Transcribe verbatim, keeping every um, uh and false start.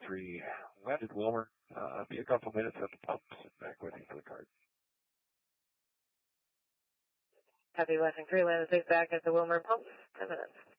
three West at Wilmer. Uh, be a couple minutes at the pumps and back with you for the card. Copy, Western three, land six back at the Wilmer pumps. ten minutes.